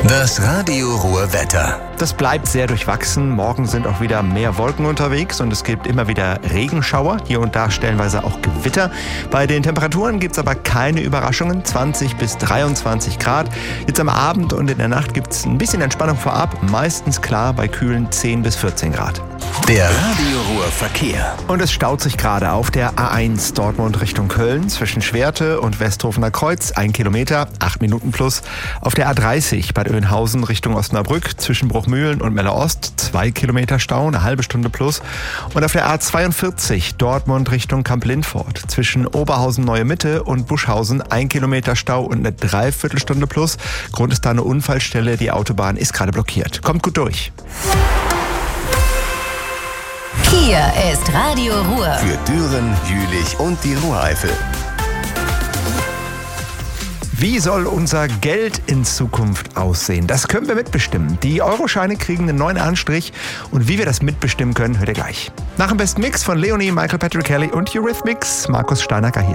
Das Radio Ruhr Wetter. Das bleibt sehr durchwachsen. Morgen sind auch wieder mehr Wolken unterwegs und es gibt immer wieder Regenschauer, hier und da stellenweise auch Gewitter. Bei den Temperaturen gibt es aber keine Überraschungen, 20 bis 23 Grad. Jetzt am Abend und in der Nacht gibt es ein bisschen Entspannung vorab, meistens klar bei kühlen 10 bis 14 Grad. Der Radio Ruhr Verkehr. Und es staut sich gerade auf der A1 Dortmund Richtung Köln zwischen Schwerte und Westhofener Kreuz, 1 Kilometer, 8 Minuten plus. Auf der A30 Bad Oeynhausen Richtung Osnabrück zwischen Bruchmühlen und Melle-Ost, 2 Kilometer Stau, eine halbe Stunde plus. Und auf der A42 Dortmund Richtung Kamp-Lindfort zwischen Oberhausen Neue Mitte und Buschhausen, 1 Kilometer Stau und eine Dreiviertelstunde plus. Grund ist da eine Unfallstelle, die Autobahn ist gerade blockiert. Kommt gut durch. Hier ist Radio Ruhr. Für Düren, Jülich und die Ruhreifel. Wie soll unser Geld in Zukunft aussehen? Das können wir mitbestimmen. Die Euroscheine kriegen einen neuen Anstrich und wie wir das mitbestimmen können, hört ihr gleich. Nach dem besten Mix von Leonie, Michael Patrick Kelly und Eurythmics, Markus Steinacker hier.